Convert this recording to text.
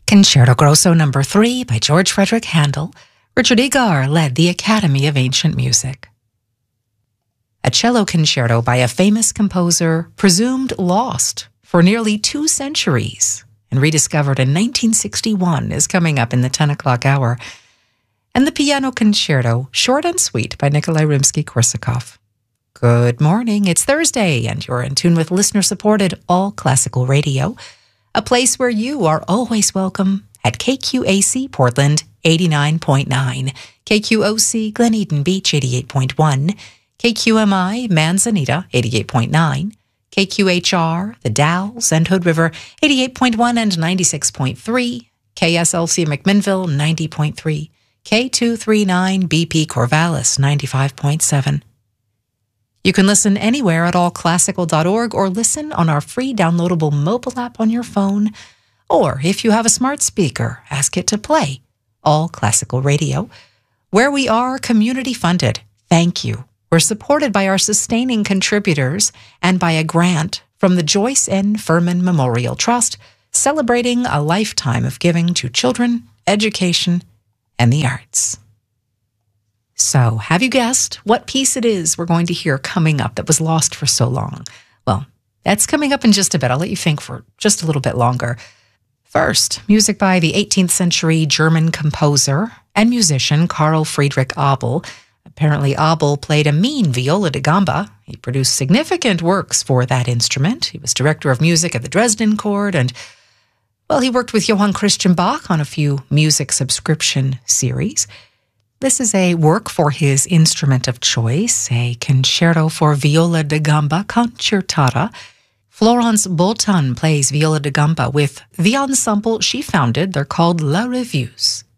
Concerto Grosso No. 3 by George Frederick Handel. Richard Egar led the Academy of Ancient Music. A cello concerto by a famous composer presumed lost for nearly 2 centuries and rediscovered in 1961 is coming up in the 10 o'clock hour. And the piano concerto, short and sweet, by Nikolai Rimsky-Korsakov. Good morning. It's Thursday, and you're in tune with listener-supported All Classical Radio, a place where you are always welcome at KQAC Portland 89.9, KQOC Glen Eden Beach 88.1, KQMI Manzanita 88.9, KQHR The Dalles and Hood River 88.1 and 96.3, KSLC McMinnville 90.3, K239 BP Corvallis 95.7. You can listen anywhere at allclassical.org or listen on our free downloadable mobile app on your phone. Or if you have a smart speaker, ask it to play All Classical Radio, where we are community funded. Thank you. We're supported by our sustaining contributors and by a grant from the Joyce N. Furman Memorial Trust, celebrating a lifetime of giving to children, education, and the arts. So, have you guessed what piece it is we're going to hear coming up that was lost for so long? Well, that's coming up in just a bit. I'll let you think for just a little bit longer. First, music by the 18th century German composer and musician Carl Friedrich Abel. Apparently, Abel played a mean viola da gamba. He produced significant works for that instrument. He was director of music at the Dresden Court, and, well, he worked with Johann Christian Bach on a few music subscription series. This is a work for his instrument of choice, a concerto for viola da gamba concertata. Florence Bolton plays viola da gamba with the ensemble she founded. They're called La Revues.